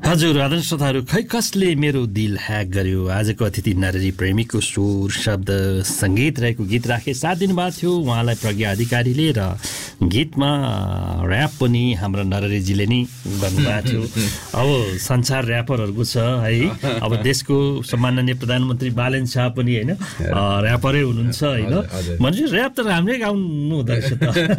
हजुर आदरणीय श्रोताहरू, खै कसले मेरो दिल ह्याक गर्यो। आजको अतिथि नारी प्रेमीको स्वर शब्द सङ्गीत रहेको गीत राखे 7 दिन बाद थियो उहाँलाई प्रज्ञा अधिकारीले, र गीतमा ऱ्याप पनि हाम्रो नरहरीजीले नै गर्नुभएको थियो। अब संसार ऱ्यापरहरूको छ है। अब देशको सम्माननीय प्रधानमन्त्री बालेन शाह पनि होइन ऱ्यापरै हुनुहुन्छ होइन। भनेपछि ऱ्याप त राम्रै गाउनु हुँदो रहेछ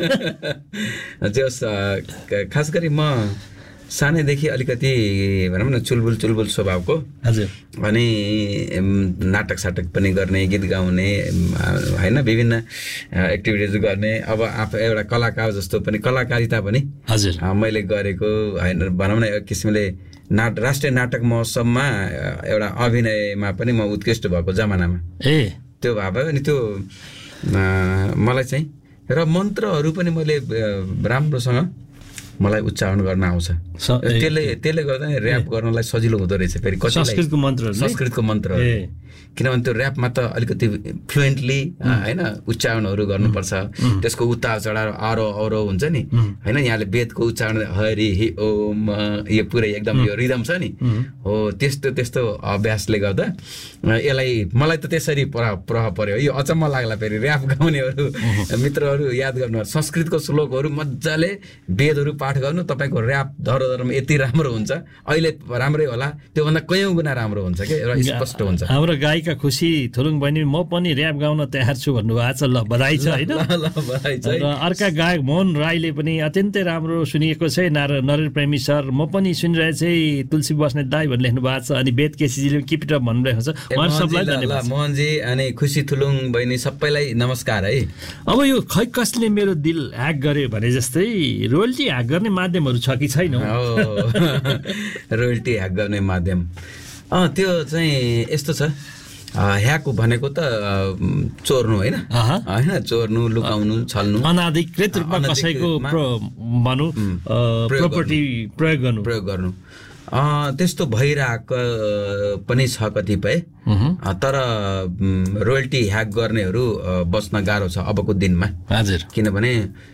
त। खास गरी म सानैदेखि अलिकति भनौँ न चुलबुल स्वभावको। हजुर। अनि नाटक साटक पनि गर्ने, गीत गाउने होइन, विभिन्न एक्टिभिटिज गर्ने। अब आफू एउटा कलाकार जस्तो पनि, कलाकारिता पनि हजुर मैले गरेको होइन। भनौँ न एक किसिमले राष्ट्रिय नाटक महोत्सवमा एउटा अभिनयमा पनि म उत्कृष्ट भएको जमानामा त्यो भयो। अनि त्यो मलाई चाहिँ र मन्त्रहरू पनि मैले राम्रोसँग मलाई उच्चारण गर्न आउँछ। त्यसले गर्दा नि ऱ्याप गर्नलाई सजिलो हुँदो रहेछ। फेरि संस्कृतको मन्त्रहरू, किनभने त्यो ऱ्यापमा त अलिकति फ्लुएन्टली होइन उच्चारणहरू गर्नुपर्छ। त्यसको उतार चढाव आरो औरो हुन्छ नि होइन। यहाँले वेदको उच्चारण हरि हि ओम, यो पुरै एकदम यो रिदम छ नि हो। त्यस्तो अभ्यासले गर्दा मलाई त त्यसरी प्रभाव पर्यो। यो अचम्म लाग्ला फेरि ऱ्याप गाउनेहरू मित्रहरू याद गर्नु, संस्कृतको श्लोकहरू मजाले वेदहरू पाठ गर्नु, तपाईँको ऱ्याप धरोधरमा यति राम्रो हुन्छ। अहिले राम्रै होला, त्योभन्दा कयौँ गुणा राम्रो हुन्छ कि र स्पष्ट हुन्छ। हाम्रो गायिका खुसी थुलुङ बहिनी म पनि ऱ्याप गाउन तयार छु भन्नुभएको छ। ल बधाई छ होइन। र अर्का गायक मोहन राईले पनि अत्यन्तै राम्रो सुनिएको छ। नरेन्द्र प्रेमी सर म पनि सुनिरहेको तुलसी बस्नेत दाई भनेर लेख्नु भएको छ। अनि वेद केसीजीले किप इट अप भन्नुभएको छ। उहाँहरू सबलाई धन्यवाद। मोहनजी अनि खुसी थुलुङ बहिनी सबैलाई नमस्कार है। अब यो खै कसले मेरो दिल ह्याक गर्यो भने जस्तै रोयल्टी ह्याक गर्ने माध्यमहरू छ कि छैन? रोयल्टी ह्याक गर्ने माध्यम त्यो चाहिँ यस्तो छ। ह्याक भनेको त चोर्नु होइन, चोर्नु, लुकाउनु, छल्नु, अनाधिकृत रूपमा कसैको भनौँ प्रोपर्टी प्रयोग गर्नु। त्यस्तो भइरहेको पनि छ कतिपय। तर रोयल्टी ह्याक गर्नेहरू बच्न गाह्रो छ अबको दिनमा। हजुर। किनभने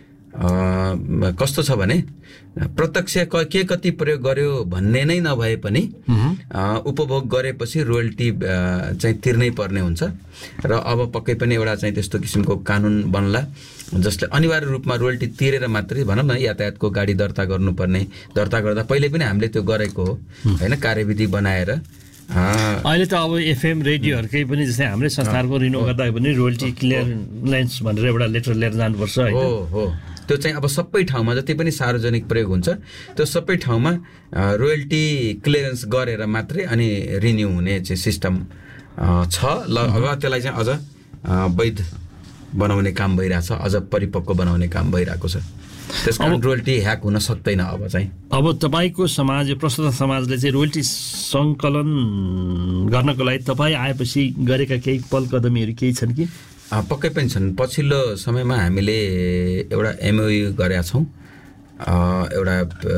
कस्तो छ भने प्रत्यक्ष के कति प्रयोग गर्यो भन्ने नै नभए पनि उपभोग गरेपछि रोयल्टी चाहिँ तिर्नै पर्ने हुन्छ। र अब पक्कै पनि एउटा चाहिँ त्यस्तो किसिमको कानुन बन्ला जसले अनिवार्य रूपमा रोयल्टी तिरेर मात्रै भनौँ न यातायातको गाडी दर्ता गर्नुपर्ने, दर्ता गर्दा पहिले पनि हामीले त्यो गरेको हो होइन, कार्यविधि बनाएर। अहिले त अब एफएम रेडियोहरूकै पनि जस्तै हाम्रै संस्थानको रिन्यू गर्दा पनि रोयल्टी क्लियरेन्स भनेर एउटा लेटर लिएर जानुपर्छ होइन। हो त्यो चाहिँ अब सबै ठाउँमा जति पनि सार्वजनिक प्रयोग हुन्छ त्यो सबै ठाउँमा रोयल्टी क्लियरेन्स गरेर मात्रै अनि रिन्यू हुने चाहिँ सिस्टम छ। ल अब त्यसलाई चाहिँ अझ वैध बनाउने काम भइरहेछ, अझ परिपक्व बनाउने काम भइरहेको छ। त्यसकारण रोयल्टी ह्याक हुन सक्दैन अब चाहिँ। अब तपाईँको समाज, प्रस्तुत समाजले चाहिँ रोयल्टी सङ्कलन गर्नको लागि तपाईँ आएपछि गरेका केही पल कदमीहरू केही छन् कि? पक्कै पनि छन्। पछिल्लो समयमा हामीले एउटा एमओयू गरेका छौँ एउटा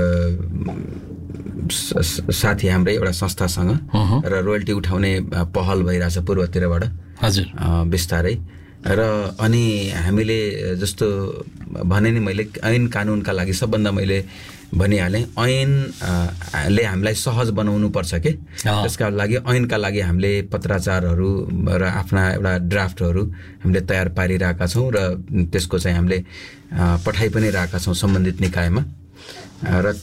साथी हाम्रै एउटा संस्थासँग, र रोयल्टी उठाउने पहल भइरहेछ पूर्वतिरबाट। हजुर। बिस्तारै। र अनि हामीले जस्तो भने नि मैले ऐन कानुनका लागि सबभन्दा मैले भनिहालेँ, ऐनले हामीलाई सहज बनाउनु पर्छ कि। त्यसका लागि ऐनका लागि हामीले पत्राचारहरू र आफ्ना एउटा ड्राफ्टहरू हामीले तयार पारिरहेका छौँ र त्यसको चाहिँ हामीले पठाइ पनि रहेका छौँ सम्बन्धित निकायमा। र